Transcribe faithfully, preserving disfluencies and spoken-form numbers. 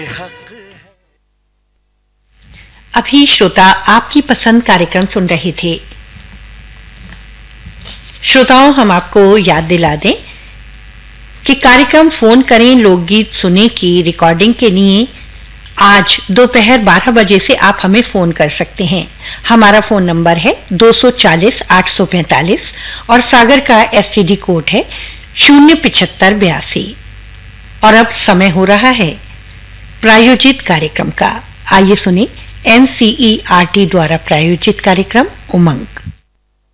अभी श्रोता आपकी पसंद कार्यक्रम सुन रहे थे। श्रोताओं, हम आपको याद दिला दें कि कार्यक्रम फोन करें लोकगीत सुने की रिकॉर्डिंग के लिए आज दोपहर बारह बजे से आप हमें फोन कर सकते हैं। हमारा फोन नंबर है दो सौ चालीस आठ सौ पैंतालीस और सागर का एसटीडी कोड है शून्य पिछहत्तर बयासी। और अब समय हो रहा है प्रायोजित कार्यक्रम का। आइए सुने एनसीईआरटी द्वारा प्रायोजित कार्यक्रम उमंग।